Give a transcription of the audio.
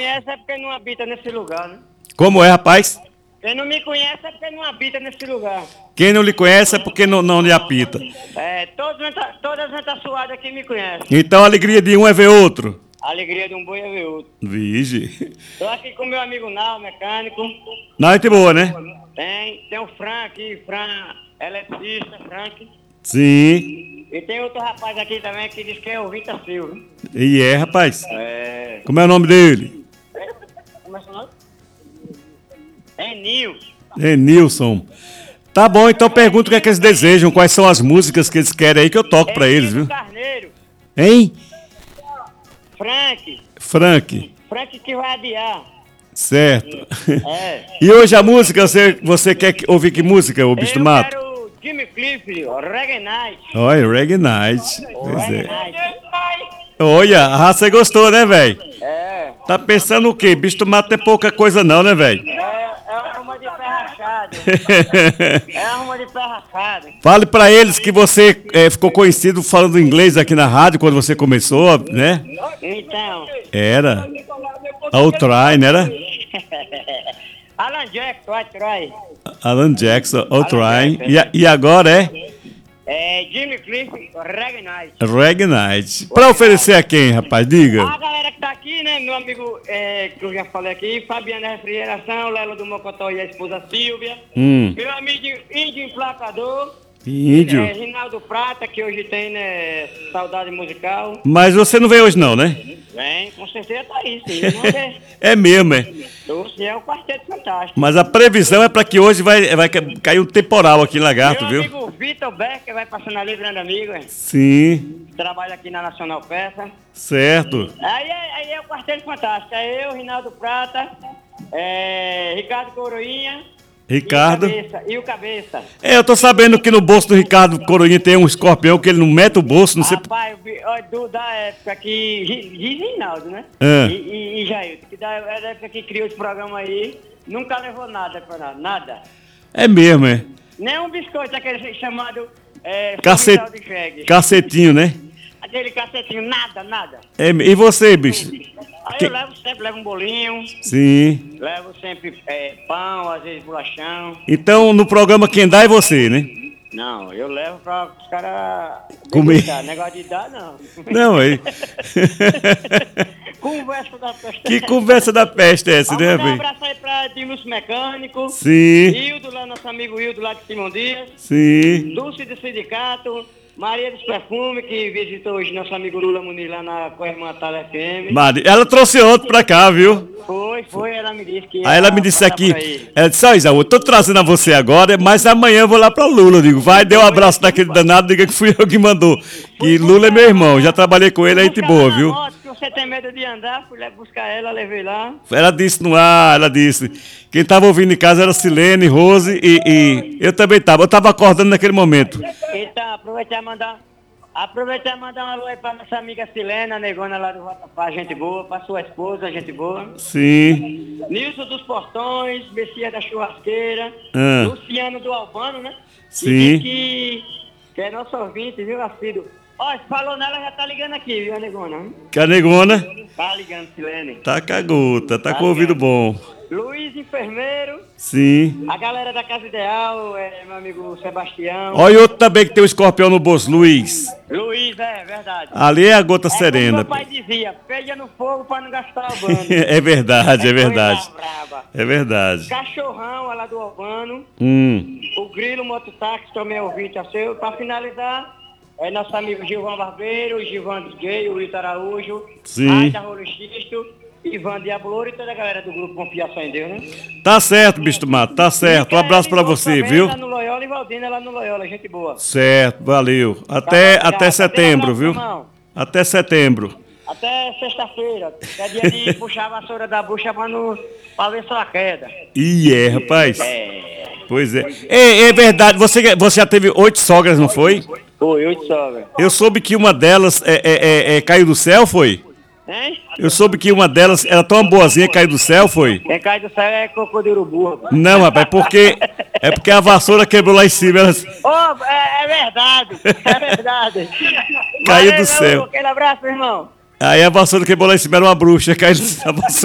conhece é porque não habita nesse lugar, né? Como é, rapaz? Quem não me conhece é porque não habita nesse lugar. Quem não lhe conhece é porque não lhe apita. Todas as assoadas aqui me conhecem. Então a alegria de um é ver outro. A alegria de um boi é ver outro. Vige. Tô aqui com meu amigo Nau, mecânico. Não, gente boa, né? Tem o Frank aqui, eletricista, Frank. Sim. E tem outro rapaz aqui também que diz que é o Vitor Silva. E é, rapaz. É. Como é o nome dele? Como é seu nome? É Nilson. É Nilson. Tá bom, então pergunta o que é que eles desejam, quais são as músicas que eles querem aí que eu toco pra eles, viu? Carneiro. Hein? Frank que vai adiar. Certo. É. E hoje a música, você quer ouvir que música, ô Bicho do Mato? Eu quero Jimmy Cliff, Reggae Night. Olha, Reggae Night. Pois Reggae é. Night. Olha, você gostou, né, velho? É. Tá pensando o quê? Bicho do Mato é pouca coisa não, né, velho? É uma de pé rachado. É uma de pé rachado. Fale pra eles que você ficou conhecido falando inglês aqui na rádio quando você começou, né? Então. Era. I'll try, não era? Alan Jackson, vai try. Alan Jackson, I'll try. E agora é Jimmy Cliff, Reggae Night. Reggae Night. Pra oferecer a quem, rapaz? Diga. A galera que tá aqui, né? Meu amigo, que eu já falei aqui, Fabiana da Refrigeração, Lelo do Mocotó e a esposa Silvia. Meu amigo Índio Emplacador. Índio. Rinaldo Prata, que hoje tem, né, saudade musical. Mas você não veio hoje não, né? Vem, com certeza tá aí, sim. É mesmo, é. É o Quarteto Fantástico. Mas a previsão é pra que hoje vai cair um temporal aqui em Lagarto, viu? Meu amigo Vitor Becker vai passando ali, grande amigo, hein? Sim. Trabalha aqui na Nacional Peça. Certo. Aí é o Quarteto Fantástico. É eu, Rinaldo Prata, Ricardo Coroinha. Ricardo. E o Cabeça. Eu tô sabendo que no bolso do Ricardo Coroinha tem um escorpião que ele não mete o bolso, não sei... Rapaz, da época que... Diz Rinaldo, né? E Jair, que da época que criou esse programa aí, nunca levou nada pra nada. Nada. É mesmo, é? Nem um biscoito, aquele chamado... Cacetinho, né? Aquele cacetinho, nada. E você, bicho? Aí eu sempre levo um bolinho. Sim. Levo sempre pão, às vezes bolachão. Então, no programa quem dá é você, né? Não, eu levo para os caras comer. Negócio de dar, não. Não, aí. Conversa da peste. Que conversa da peste é essa, né, velho? Um abraço aí para Dilúcio Mecânico. Sim. Hildo, lá, nosso amigo Hildo, lá de Simão Dias. Sim. Dulce do Sindicato. Maria dos Perfumes, que visitou hoje nosso amigo Lula Muniz lá na Coirmã Tala FM. Maria, ela trouxe outro pra cá, viu? Foi, ela me disse que... Aí ela me disse aqui, ela disse, ó, Isaú, eu tô trazendo a você agora, mas amanhã eu vou lá pra Lula. Eu digo, vai, dê um abraço daquele danado, diga que fui eu que mandou. Que Lula é meu irmão, já trabalhei com ele, é gente boa, viu? Se você tem medo de andar, fui lá buscar ela, levei lá. Ela disse no ar, ela disse. Quem tava ouvindo em casa era Silene, Rose e eu também tava. Eu tava acordando naquele momento. Então, aproveitar e mandar um alô aí pra nossa amiga Silena, negona lá do Vatapá, gente boa, pra sua esposa, gente boa. Sim. Nilson dos Portões, Messias da Churrasqueira, Luciano do Albano, né? Sim. Que é nosso ouvinte, viu, Assíduo? Ó, se falou nela, já tá ligando aqui, viu, a negona? Que a negona? Tá ligando, Silene. Tá cagota, tá com o ouvido bom. Luiz Enfermeiro. Sim. A galera da Casa Ideal, meu amigo Sebastião. Olha outro também que tem um escorpião no bolso, Luiz. Luiz, verdade. Ali é a gota serena. Meu pai dizia, peja no fogo pra não gastar o bando. É verdade. É verdade. Cachorrão, lá do Albano. O Grilo Mototáxi também é ouvinte a seu. Pra finalizar, nosso amigo Gilvan Barbeiro, Gilvan DJ, o Wilton Araújo. Sim. Aita Rolixisto. Ivan Diaboloro e toda a galera do grupo Confiação em Deus, né? Tá certo, Bicho do Mato, tá certo. Um abraço pra você, viu? Lá no Loyola e Valdina lá no Loyola, gente boa. Certo, valeu. Até setembro, viu? Até setembro. Até sexta-feira. É dia de puxar a vassoura da bucha pra ver sua queda. Rapaz. Pois é. É verdade, você já teve 8 sogras, não foi? Foi, 8 sogras. Eu soube que uma delas caiu do céu, foi? Hein? Eu soube que uma delas era tão boazinha, caiu do céu, foi? Quem cai do céu é cocô de urubu, rapaz. Não, rapaz, é porque a vassoura quebrou lá em cima. Elas... É verdade. Caiu do céu. Aquele abraço, irmão. Aí a vassoura quebrou lá em cima, era uma bruxa, caiu da vassoura.